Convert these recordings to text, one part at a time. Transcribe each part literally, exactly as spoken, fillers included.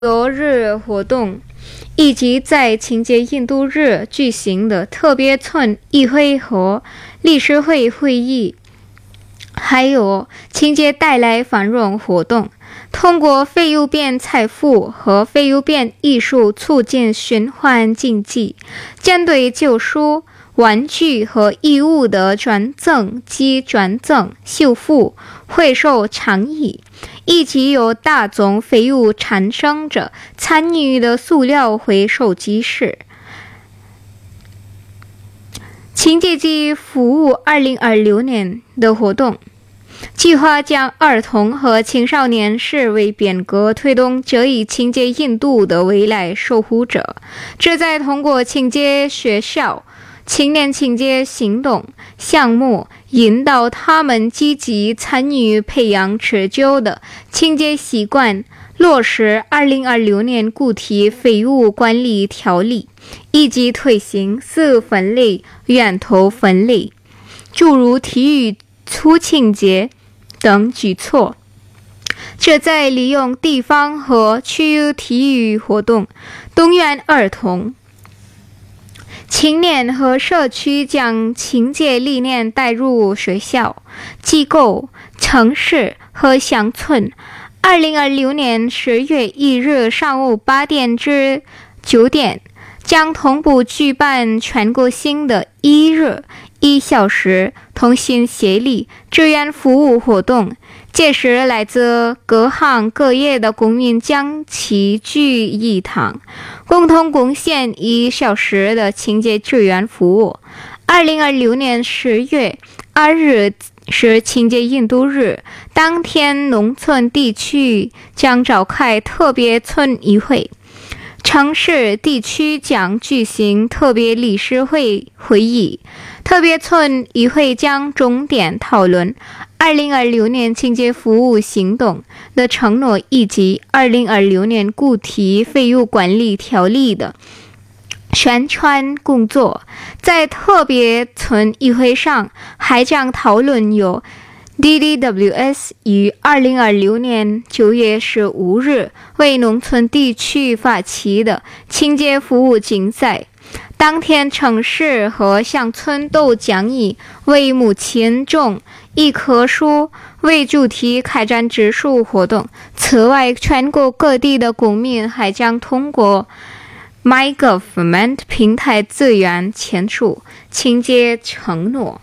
由日活动，以及在庆节印度日举行的特别村议会和理事会会议，还有庆节带来繁荣活动，通过非邮便财富和非邮便艺术促进循环经济，针对旧书、玩具和衣物的转赠及转赠、修复、回收倡议，以及由大宗废物产生者参与的塑料回收机制。庆节及服务二零二六年的活动计划将儿童和青少年视为变革推动这一庆节印度的未来守护者，旨在通过庆节学校青年庆节行动项目引导他们积极参与培养持久的庆节习惯，落实二零二六年固体废物管理条例，以及推行四分类、源头分类，诸如体育促庆节等举措。这在利用地方和区域体育活动动员儿童、青年和社区，将庆节理念带入学校、机构、城市和乡村。二零二六年十月一日上午八点至九点，将同步举办全国性的一日一小时通信协力志愿服务活动，届时来自各行各业的公民将齐聚一堂，共同贡献一小时的庆节志愿服务。二零二六年十月二日是庆节印度日，当天农村地区将召开特别村议会，城市地区将举行特别理事会会议。特别村议会将重点讨论二零二六年庆节服务行动的承诺，以及二零二六年固体废物管理条例的宣传工作。在特别村议会上，还将讨论由 D D W S 于二零二六年九月十五日为农村地区发起的庆节服务竞赛。当天城市和乡村都将以为母亲种一棵树为主题开展植树活动。此外，全国各地的公民还将通过 MyGovernment 平台资源签署庆节承诺。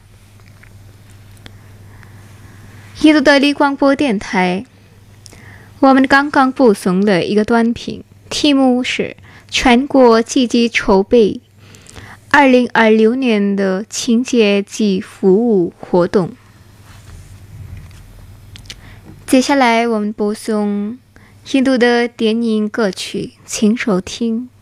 印度德里广播电台，我们刚刚播送了一个短评，题目是全国积极筹备二零二六年的庆节及服务活动。接下来我们播送印度的电影歌曲，请收听。